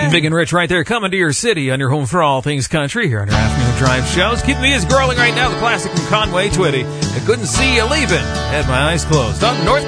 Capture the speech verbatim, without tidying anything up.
Big and Rich right there, coming to your city on your home for all things country here on our afternoon drive shows. Keeping me is growling right now, the classic from Conway Twitty. I couldn't see you leaving. Had my eyes closed. Up north.